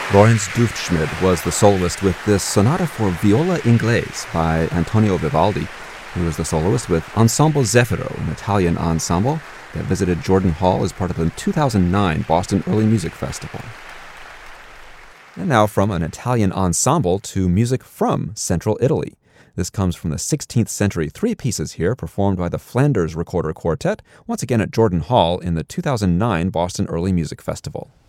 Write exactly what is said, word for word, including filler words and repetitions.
Lorenz Dufschmid was the soloist with this Sonata for Viola Inglese by Antonio Vivaldi. He was the soloist with Ensemble Zeffiro, an Italian ensemble that visited Jordan Hall as part of the two thousand nine Boston Early Music Festival. And now from an Italian ensemble to music from Central Italy. This comes from the sixteenth century, three pieces here performed by the Flanders Recorder Quartet, once again at Jordan Hall in the two thousand nine Boston Early Music Festival.